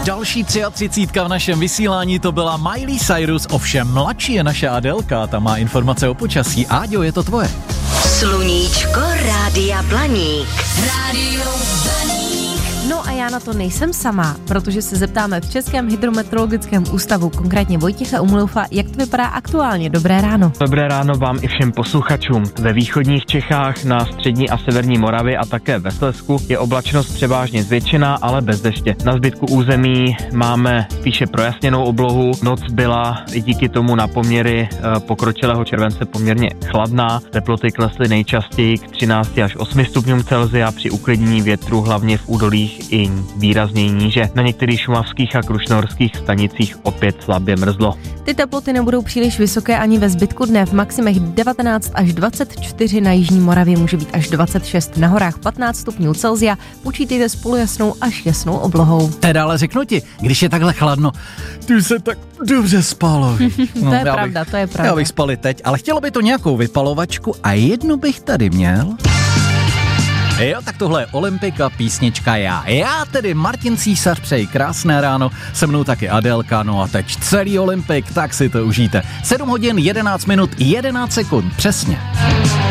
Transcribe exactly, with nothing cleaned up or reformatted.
Další třicítka v našem vysílání, to byla Miley Cyrus, ovšem mladší je naše Adélka, ta má informace o počasí. Áďo, je to tvoje. Sluníčko Rádia Blaník. Rádio Blaník. No a já na to nejsem sama, protože se zeptáme v Českém hydrometeorologickém ústavu, konkrétně Vojtěcha Umloufa, jak to vypadá aktuálně. Dobré ráno. Dobré ráno vám i všem posluchačům. Ve východních Čechách, na střední a severní Moravě a také ve Slezsku je oblačnost převážně zvětšená, ale bez deště. Na zbytku území máme spíše projasněnou oblohu. Noc byla i díky tomu na poměry pokročilého července poměrně chladná. Teploty klesly nejčastěji k třinácti až osmi stupňům Celsia, při uklidnění větru hlavně v údolích i výrazněji níže. Na některých šumavských a krušnohorských stanicích opět slabě mrzlo. Ty teploty nebudou příliš vysoké ani ve zbytku dne. V maximech devatenáct až dvacet čtyři, na jižní Moravě může být až dvacet šest, na horách patnáct stupňů Celsia. Počítejte s polojasnou až jasnou oblohou. Teda ale řeknu ti, když je takhle chladno, ty se tak dobře spalo. No, to je pravda, bych, to je pravda. Já bych spal i teď, ale chtělo by to nějakou vypalovačku a jednu bych tady měl. Jo, tak tohle je Olympika, písnička Já. Já tedy Martin Císař, přeji krásné ráno, se mnou taky Adélka, no a teď celý Olympik, tak si to užijte. sedm hodin, jedenáct minut, jedenáct sekund, přesně.